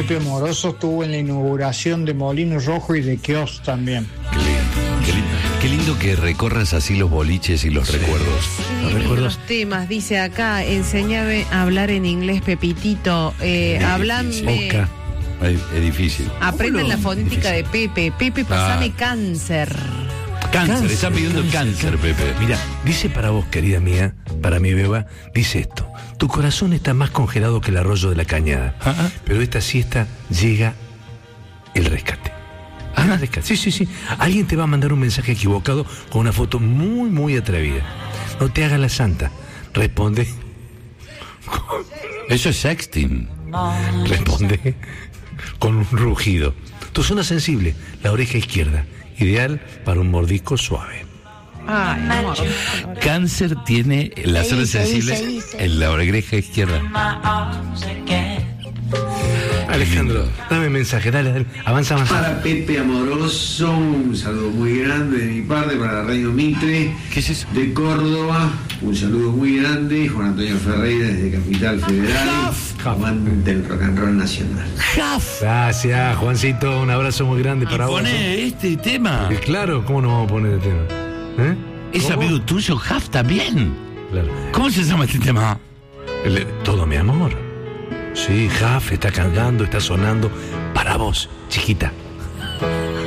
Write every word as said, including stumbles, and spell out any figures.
Pepe Moroso estuvo en la inauguración de Molino Rojo y de Kiosc también. Qué lindo, qué lindo, qué lindo que recorras así los boliches y los sí. recuerdos. Sí, los recuerdos. Los temas, dice acá, enseñame a hablar en inglés, Pepitito. Eh, es hablame. Oca. Es, es difícil. Aprendan la fonética de Pepe. Pepe, pasame ah. cáncer. Cáncer, cáncer, está pidiendo cáncer, cáncer, Pepe. Mira, dice para vos, querida mía, para mi beba, dice esto. Tu corazón está más congelado que el arroyo de la cañada. ¿Ah? Pero esta siesta llega el rescate. ¿Ah? El rescate. Sí, sí, sí. Alguien te va a mandar un mensaje equivocado con una foto muy, muy atrevida. No te hagas la santa. Responde. Eso es sexting. Responde con un rugido. Tu zona sensible, la oreja izquierda. Ideal para un mordisco suave. Ay, amor. Cáncer tiene la zona sensible en la oreja izquierda. Alejandro, dame mensaje, dale, dale, avanza, avanza. Para Pepe Amoroso, un saludo muy grande de mi parte, para Radio Mitre. ¿Qué es eso? De Córdoba, un saludo muy grande. Juan Antonio Ferreira desde Capital Federal. Amante del rock and roll nacional. ¡Jaf! Gracias, Juancito, un abrazo muy grande para vos. Pone este tema. Y claro, ¿cómo no vamos a poner este tema? ¿Eh? ¿Es ¿Cómo? amigo tuyo, Jaf, también? Claro. ¿Cómo se llama este tema? El, todo mi amor. Sí, Jaf está cantando, está sonando para vos, chiquita.